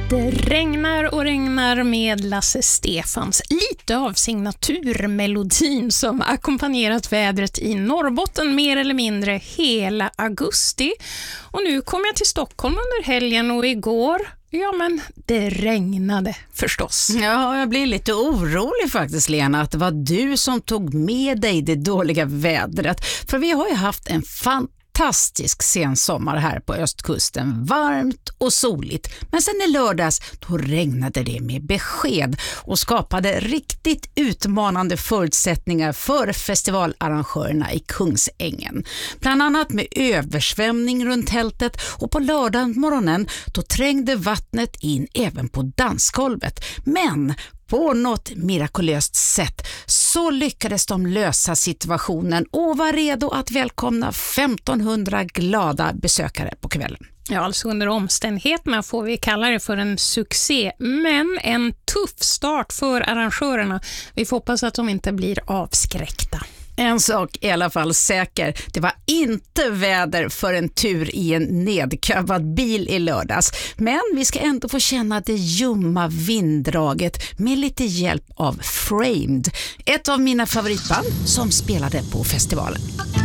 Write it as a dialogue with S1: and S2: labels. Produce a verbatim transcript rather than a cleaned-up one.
S1: Det regnar och regnar med Lasse Stefans, lite av signaturmelodin som ackompanjerat vädret i Norrbotten mer eller mindre hela augusti. Och nu kom jag till Stockholm under helgen och igår, ja men det regnade förstås.
S2: Ja, jag blir lite orolig faktiskt, Lena, att det var du som tog med dig det dåliga vädret. För vi har ju haft en fantastisk Fantastisk sensommar här på östkusten, varmt och soligt. Men sen i lördags då regnade det med besked och skapade riktigt utmanande förutsättningar för festivalarrangörerna i Kungsängen. Bland annat med översvämning runt tältet, och på lördag morgonen då trängde vattnet in även på dansgolvet. Men på något mirakulöst sätt så lyckades de lösa situationen och var redo att välkomna femtonhundra glada besökare på kvällen.
S1: Ja, alltså under omständigheterna får vi kalla det för en succé, men en tuff start för arrangörerna. Vi får hoppas att de inte blir avskräckta.
S2: En sak är i alla fall säker, det var inte väder för en tur i en nedkövad bil i lördags. Men vi ska ändå få känna det ljumma vinddraget med lite hjälp av Framed, ett av mina favoritband som spelade på festivalen.